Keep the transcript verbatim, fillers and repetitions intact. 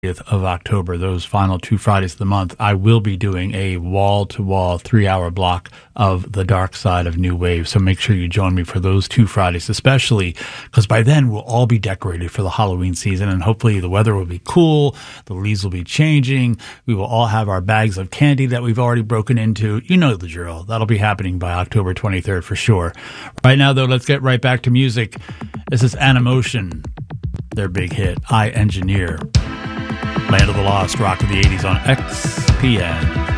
of October, those final two Fridays of the month, I will be doing a wall-to-wall three-hour block of the dark side of New Wave. So make sure you join me for those two Fridays, especially because by then we'll all be decorated for the Halloween season, and hopefully the weather will be cool, the leaves will be changing, we will all have our bags of candy that we've already broken into. You know the drill. That'll be happening by October twenty-third for sure. Right now, though, let's get right back to music. This is Animotion, their big hit, I Engineer. Land of the Lost, rock of the eighties on X P N.